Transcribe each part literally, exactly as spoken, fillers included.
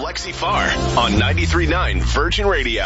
Lexi Farr on ninety-three point nine Virgin Radio.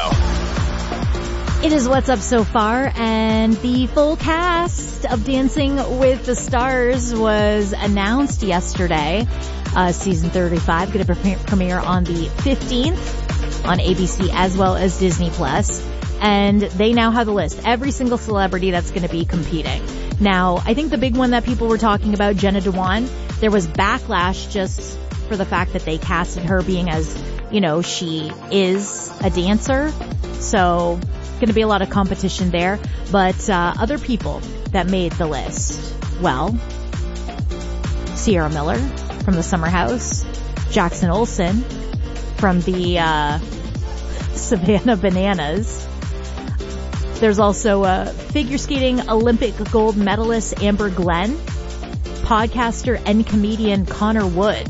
It is What's Up So Far, and the full cast of Dancing with the Stars was announced yesterday. Uh, season thirty-five going to pre- premiere on the fifteenth on A B C as well as Disney Plus. And they now have the list. Every single celebrity that's going to be competing. Now, I think the big one that people were talking about, Jenna Dewan, there was backlash just for the fact that they casted her being as, you know, she is a dancer. So, going to be a lot of competition there. But uh, other people that made the list, well, Sierra Miller from the Summer House, Jackson Olsen from the uh, Savannah Bananas. There's also a figure skating Olympic gold medalist Amber Glenn, podcaster and comedian Connor Wood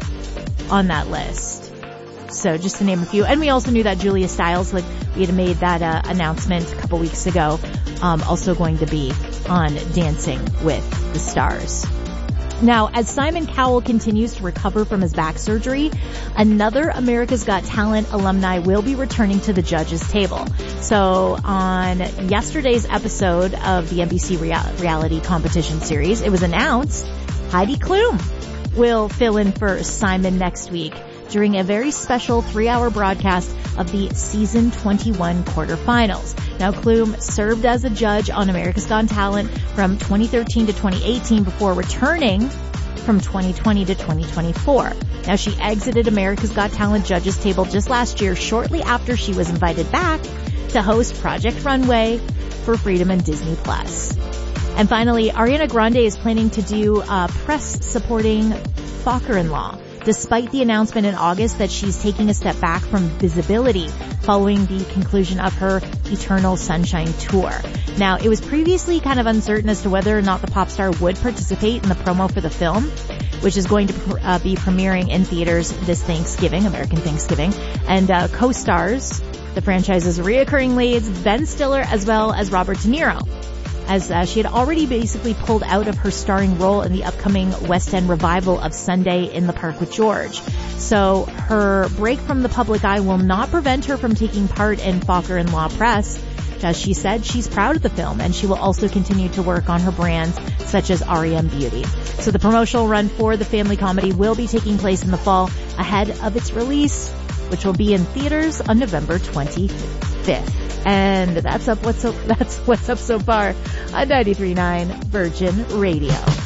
on that list. So just to name a few. And we also knew that Julia Stiles, like we had made that uh, announcement a couple weeks ago, um, also going to be on Dancing with the Stars. Now, as Simon Cowell continues to recover from his back surgery, another America's Got Talent alumni will be returning to the judges' table. So on yesterday's episode of the N B C Real- reality competition series, it was announced Heidi Klum will fill in for Simon next week during a very special three-hour broadcast of the season twenty-one quarterfinals. Now, Klum served as a judge on America's Got Talent from twenty thirteen to twenty eighteen before returning from twenty twenty to twenty twenty-four. Now, she exited America's Got Talent judges table just last year, shortly after she was invited back to host Project Runway for Freedom and Disney Plus. And finally, Ariana Grande is planning to do uh, press supporting Focker-in-Law, despite the announcement in August that she's taking a step back from visibility following the conclusion of her Eternal Sunshine tour. Now, it was previously kind of uncertain as to whether or not the pop star would participate in the promo for the film, which is going to uh, be premiering in theaters this Thanksgiving, American Thanksgiving. And uh, co-stars the franchise's reoccurring leads, Ben Stiller as well as Robert De Niro, as uh, she had already basically pulled out of her starring role in the upcoming West End revival of Sunday in the Park with George. So her break from the public eye will not prevent her from taking part in Focker-in-Law press. As she said, she's proud of the film, and she will also continue to work on her brands such as R E M Beauty. So the promotional run for the family comedy will be taking place in the fall ahead of its release, which will be in theaters on November twenty-fifth. And that's up what's up, that's what's up so far on ninety-three point nine Virgin Radio.